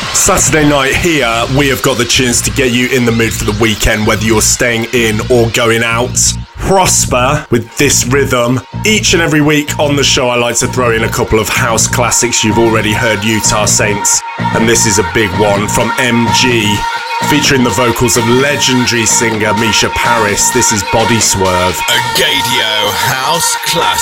Saturday night here, we have got the tunes to get you in the mood for the weekend, whether you're staying in or going out. Prosper with this rhythm. Each and every week on the show, I like to throw in a couple of house classics. You've already heard Utah Saints, and this is a big one from MG, featuring the vocals of legendary singer Misha Paris. This is Body Swerve. A Gadio House Classic.